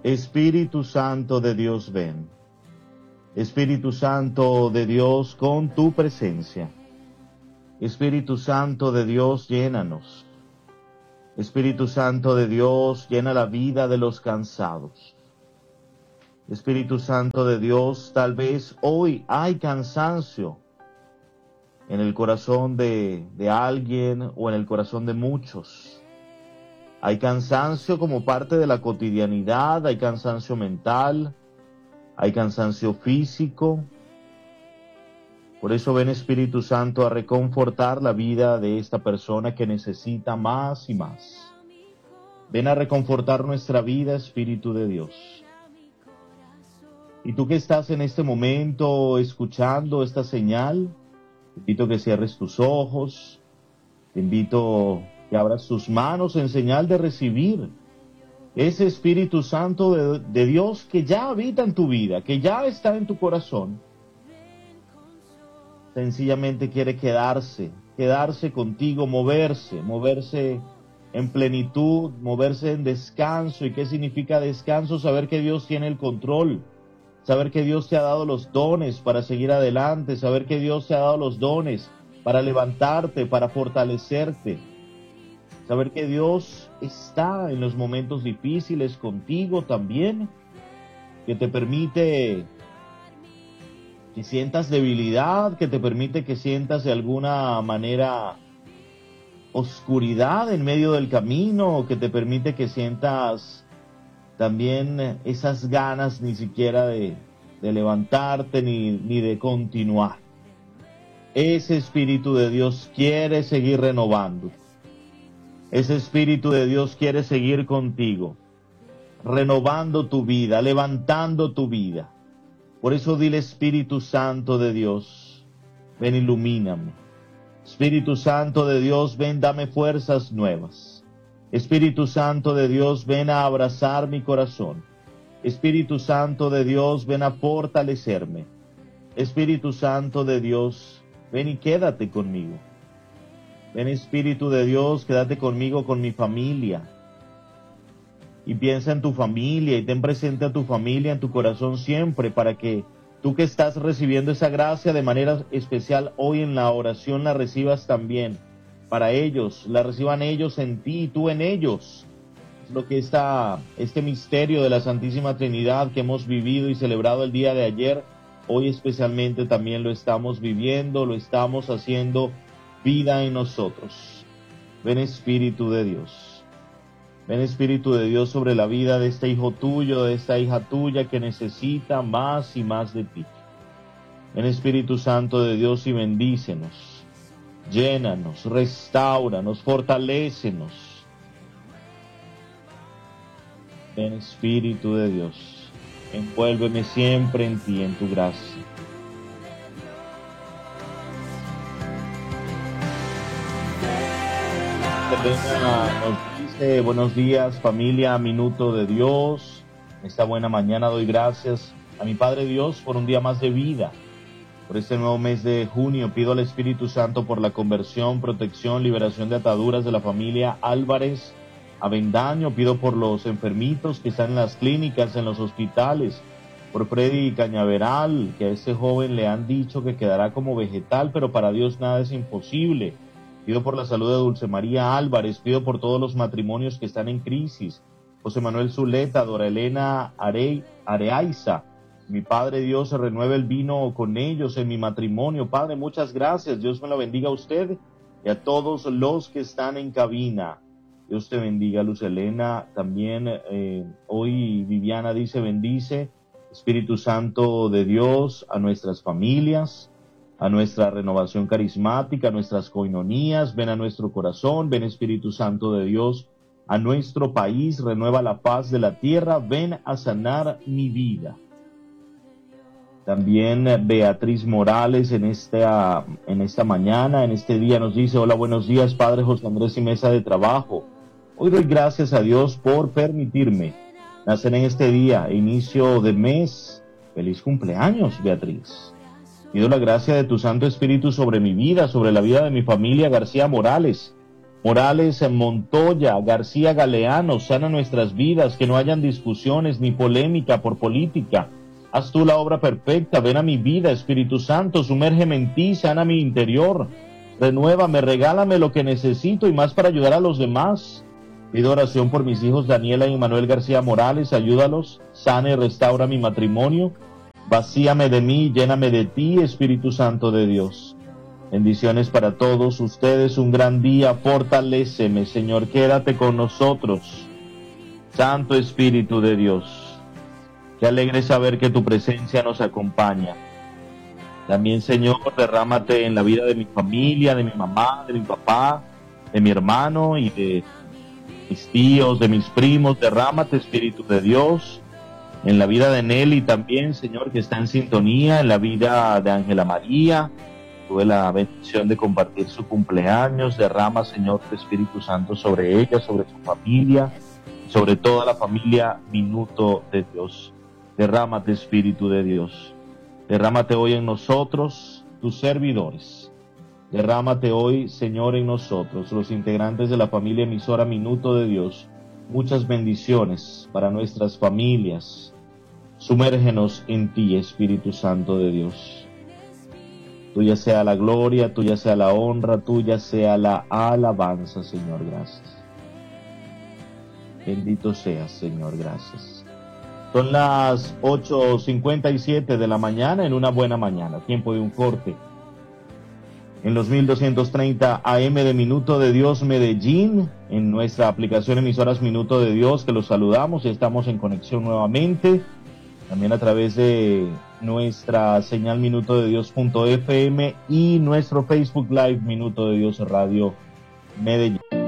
Espíritu Santo de Dios, ven. Espíritu Santo de Dios, con tu presencia. Espíritu Santo de Dios, llénanos. Espíritu Santo de Dios, llena la vida de los cansados. Espíritu Santo de Dios, tal vez hoy hay cansancio en el corazón de alguien o en el corazón de muchos. Hay cansancio como parte de la cotidianidad, hay cansancio mental, hay cansancio físico. Por eso ven, Espíritu Santo, a reconfortar la vida de esta persona que necesita más y más. Ven a reconfortar nuestra vida, Espíritu de Dios. Y tú que estás en este momento escuchando esta señal, te invito a que cierres tus ojos, te invito a que abras tus manos en señal de recibir ese Espíritu Santo de Dios que ya habita en tu vida, que ya está en tu corazón. Sencillamente quiere quedarse contigo, moverse en plenitud, moverse en descanso. ¿Y qué significa descanso? Saber que Dios tiene el control, saber que Dios te ha dado los dones para seguir adelante, saber que Dios te ha dado los dones para levantarte, para fortalecerte, saber que Dios está en los momentos difíciles contigo también, que te permite que sientas debilidad, que te permite que sientas de alguna manera oscuridad en medio del camino, que te permite que sientas también esas ganas ni siquiera de levantarte ni de continuar. Ese Espíritu de Dios quiere seguir renovando. Ese Espíritu de Dios quiere seguir contigo, renovando tu vida, levantando tu vida. Por eso dile, Espíritu Santo de Dios, ven, ilumíname. Espíritu Santo de Dios, ven, dame fuerzas nuevas. Espíritu Santo de Dios, ven a abrazar mi corazón. Espíritu Santo de Dios, ven a fortalecerme. Espíritu Santo de Dios, ven y quédate conmigo. Ven, Espíritu de Dios, quédate conmigo, con mi familia. Y piensa en tu familia y ten presente a tu familia en tu corazón siempre, para que tú que estás recibiendo esa gracia de manera especial hoy en la oración la recibas también para ellos, la reciban ellos en ti y tú en ellos. Es lo que este misterio de la Santísima Trinidad que hemos vivido y celebrado el día de ayer, hoy especialmente también lo estamos viviendo, lo estamos haciendo vida en nosotros. Ven, Espíritu de Dios. Ven, Espíritu de Dios, sobre la vida de este hijo tuyo, de esta hija tuya que necesita más y más de ti. Ven, Espíritu Santo de Dios, y bendícenos, llénanos, restáuranos, fortalécenos. Ven, Espíritu de Dios, envuélveme siempre en ti, en tu gracia. Elena nos dice: buenos días, familia, minuto de Dios. Esta buena mañana doy gracias a mi Padre Dios por un día más de vida. Por este nuevo mes de junio pido al Espíritu Santo por la conversión, protección, liberación de ataduras de la familia Álvarez Avendaño. Pido por los enfermitos que están en las clínicas, en los hospitales, por Freddy Cañaveral, que a este joven le han dicho que quedará como vegetal, pero para Dios nada es imposible. Pido por la salud de Dulce María Álvarez, pido por todos los matrimonios que están en crisis. José Manuel Zuleta, Dora Elena Areaiza, mi Padre Dios, se renueve el vino con ellos en mi matrimonio. Padre, muchas gracias, Dios me lo bendiga a usted y a todos los que están en cabina. Dios te bendiga, Luz Elena. También hoy Viviana dice: bendice, Espíritu Santo de Dios, a nuestras familias, a nuestra renovación carismática, a nuestras coinonías. Ven a nuestro corazón, ven, Espíritu Santo de Dios, a nuestro país, renueva la paz de la tierra, ven a sanar mi vida. También Beatriz Morales en esta mañana, en este día, nos dice: hola, buenos días, Padre José Andrés y mesa de trabajo. Hoy doy gracias a Dios por permitirme nacer en este día, inicio de mes. Feliz cumpleaños, Beatriz. Pido la gracia de tu Santo Espíritu sobre mi vida, sobre la vida de mi familia García Morales. Morales, Montoya, García Galeano, sana nuestras vidas, que no hayan discusiones ni polémica por política. Haz tú la obra perfecta, ven a mi vida, Espíritu Santo, sumérgeme en ti, sana mi interior, renuévame, regálame lo que necesito y más para ayudar a los demás. Pido oración por mis hijos Daniela y Manuel García Morales, ayúdalos, sana y restaura mi matrimonio, vacíame de mí, lléname de ti, Espíritu Santo de Dios. Bendiciones para todos ustedes, un gran día, fortaléceme, Señor, quédate con nosotros, Santo Espíritu de Dios. Qué alegre saber que tu presencia nos acompaña. También, Señor, derrámate en la vida de mi familia, de mi mamá, de mi papá, de mi hermano y de mis tíos, de mis primos. Derrámate, Espíritu de Dios, en la vida de Nelly también, Señor, que está en sintonía, en la vida de Ángela María. Tuve la bendición de compartir su cumpleaños. Derrama, Señor, tu Espíritu Santo sobre ella, sobre su familia, sobre toda la familia Minuto de Dios. Derrámate, Espíritu de Dios. Derrámate hoy en nosotros, tus servidores. Derrámate hoy, Señor, en nosotros, los integrantes de la familia emisora Minuto de Dios. Muchas bendiciones para nuestras familias. Sumérgenos en ti, Espíritu Santo de Dios. Tuya sea la gloria, tuya sea la honra, tuya sea la alabanza, Señor, gracias. Bendito seas, Señor, gracias. Son las 8:57 de la mañana, en una buena mañana, tiempo de un corte. En los 1230 AM de Minuto de Dios Medellín, en nuestra aplicación emisoras Minuto de Dios, que los saludamos y estamos en conexión nuevamente. También a través de nuestra señal minutodedios.fm y nuestro Facebook Live Minuto de Dios Radio Medellín.